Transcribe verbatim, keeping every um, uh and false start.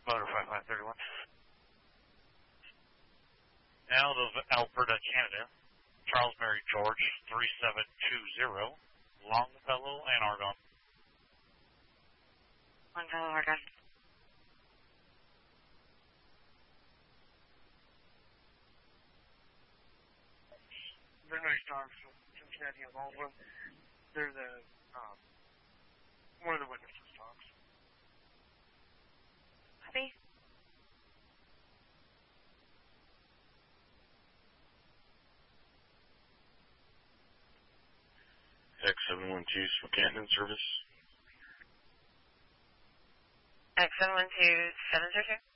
Motor five five three one. Out of Alberta, Canada, Charles Mary George three seven two zero, Longfellow and Argonne. Longfellow, Argonne. Midnight Stars from Cincinnati and Baldwin. They're the, um, one of the witnesses talks. Copy. X seven one two, Canton service. X seven one two, seven zero two.